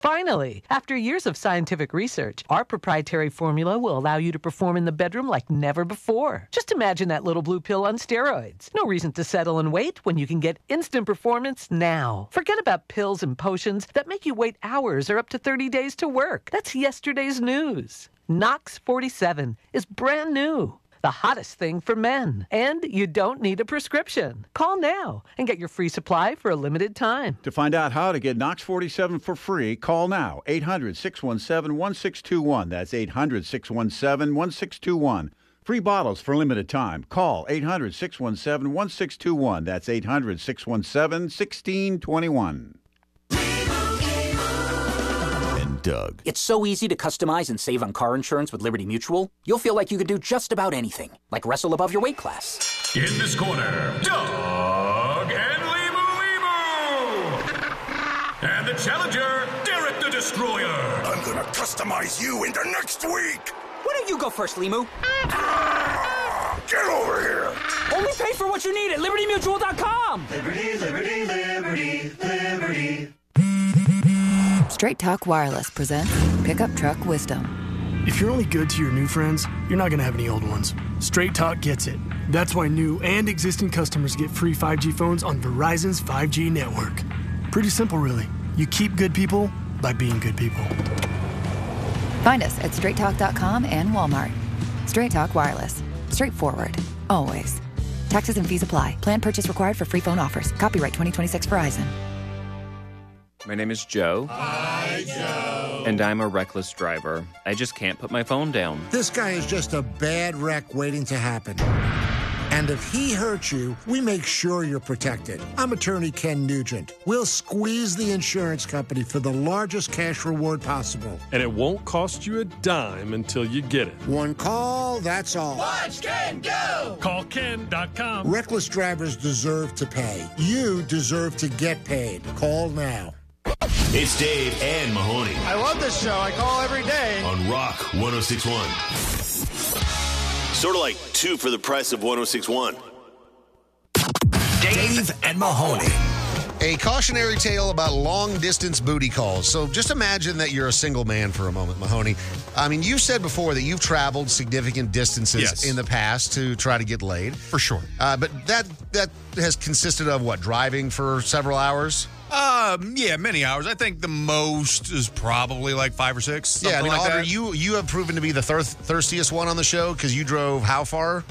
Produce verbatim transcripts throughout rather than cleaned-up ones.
Finally, after years of scientific research, our proprietary formula will allow you to perform in the bedroom like never before. Just imagine that little blue pill on steroids. No reason to settle and wait when you can get instant performance now. Forget about pills and potions that make you wait hours or up to thirty days to work. That's yesterday's news. Knox forty-seven is brand new. The hottest thing for men. And you don't need a prescription. Call now and get your free supply for a limited time. To find out how to get Knox forty-seven for free, call now. eight hundred, six one seven, one six two one. That's eight hundred, six one seven, one six two one. Free bottles for limited time. Call eight hundred, six one seven, one six two one. That's eight hundred, six one seven, one six two one. Doug. It's so easy to customize and save on car insurance with Liberty Mutual. You'll feel like you could do just about anything, like wrestle above your weight class. In this corner, Doug and Limu Limu. And the challenger, Derek the Destroyer. I'm gonna customize you into next week. Why don't you go first, Limu? Ah, get over here. Only pay for what you need at liberty mutual dot com. Liberty, liberty, liberty, liberty. Straight Talk Wireless presents Pickup Truck Wisdom. If you're only good to your new friends, you're not going to have any old ones. Straight Talk gets it. That's why new and existing customers get free five G phones on Verizon's five G network. Pretty simple, really. You keep good people by being good people. Find us at straight talk dot com and Walmart. Straight Talk Wireless. Straightforward. Always. Taxes and fees apply. Plan purchase required for free phone offers. Copyright twenty twenty-six Verizon. My name is Joe. Hi, Joe. And I'm a reckless driver. I just can't put my phone down. This guy is just a bad wreck waiting to happen. And if he hurts you, we make sure you're protected. I'm attorney Ken Nugent. We'll squeeze the insurance company for the largest cash reward possible. And it won't cost you a dime until you get it. One call, that's all. Watch Ken go! Call Ken dot com. Reckless drivers deserve to pay. You deserve to get paid. Call now. It's Dave and Mahoney. I love this show. I call every day. On Rock one oh six point one. Sort of like two for the price of one oh six point one. Dave and Mahoney. A cautionary tale about long-distance booty calls. So just imagine that you're a single man for a moment, Mahoney. I mean, you've said before that you've traveled significant distances yes. in the past to try to get laid. For sure. Uh, but that that has consisted of, what, driving for several hours? Um, yeah, many hours. I think the most is probably like five or six. Yeah, I mean, like Audrey, that. you you have proven to be the thir- thirstiest one on the show because you drove how far?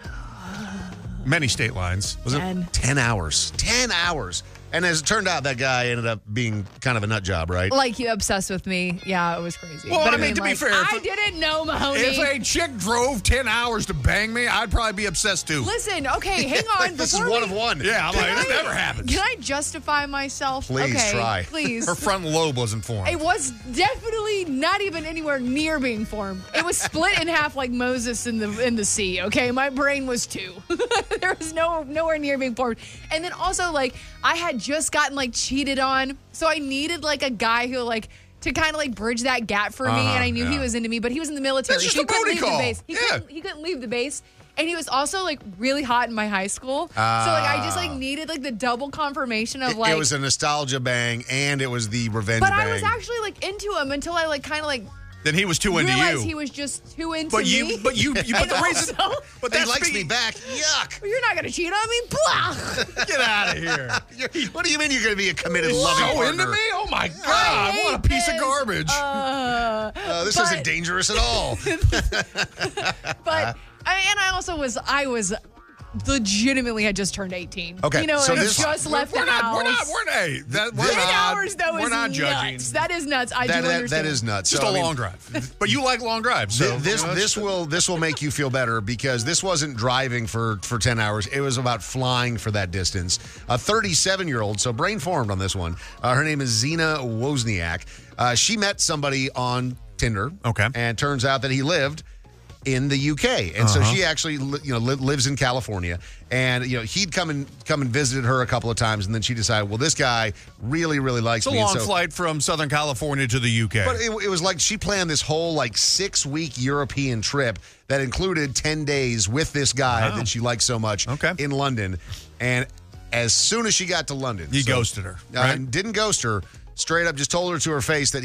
Many state lines. Was Ten. it ten hours? Ten hours. And as it turned out, that guy ended up being kind of a nut job, right? Like, you obsessed with me. Yeah, it was crazy. Well, but I mean, to like, be fair, I if, didn't know, Mahoney. If a chick drove ten hours to bang me, I'd probably be obsessed too. Listen, okay, hang on. This is Before one we, of one. Yeah, I'm like, this never happens. Can I justify myself? Please okay, try. Please. Her front lobe wasn't formed. It was definitely not even anywhere near being formed. It was split in half like Moses in the in the sea, okay? My brain was two. There was no nowhere near being formed. And then also, like, I had just gotten, like, cheated on, so I needed, like, a guy who, like, to kind of, like, bridge that gap for me, uh-huh, and I knew yeah. he was into me, but he was in the military. That's just he a couldn't booty leave call. the base. He, Yeah. couldn't, he couldn't leave the base. And he was also, like, really hot in my high school. Ah. So, like, I just, like, needed, like, the double confirmation of, It, like... it was a nostalgia bang, and it was the revenge But bang. I was actually, like, into him until I, like, kind of, like... Then he was too into realized you. he was just too into but me. you, but you, you but the reason, also, but he that's likes be- me back. Yuck! You're not gonna cheat on me, blah. Get out of here! You're- what do you mean you're going to be a committed, So loving partner? into me? Oh my I God! hate What a piece this. of garbage! Uh, Uh, this but, isn't dangerous at all. But I, and I also was I was legitimately had just turned eighteen. Okay, you know, so and this- just left we're the not, house. we're not. We're not. Hey, that, we're Ten not. hours though we're is not judging. nuts. That is nuts. I That- do that- understand. that is nuts. Just So, a I mean, long drive. But you like long drives. So Th- this you know, this it's- will this will make you feel better because this wasn't driving for, for ten hours. It was about flying for that distance. A thirty-seven year old, so brain formed on this one. Uh, her name is Zena Wozniak. Uh, she met somebody on Tinder. Okay. And turns out that he lived in the U K, and so Uh-huh. she actually li- you know li- lives in California. And you know he'd come and come and visited her a couple of times, and then she decided, well, this guy really really likes It's a me. and long so- flight from Southern California to the U K. But it, it was like she planned this whole like six week European trip that included ten days with this guy Wow. that she liked so much Okay. in London. And as soon as she got to London, You so- ghosted her, Uh, right? didn't ghost her. straight up just told her to her face that